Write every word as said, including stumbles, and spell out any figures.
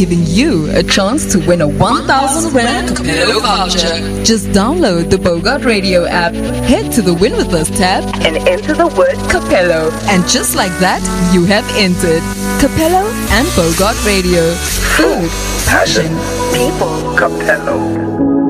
giving you a chance to win a one thousand Rand Capello voucher. Just download the Bogart Radio app, head to the Win With Us tab, and enter the word Capello. And just like that, you have entered. Capello and Bogart Radio. Food, passion, people, Capello.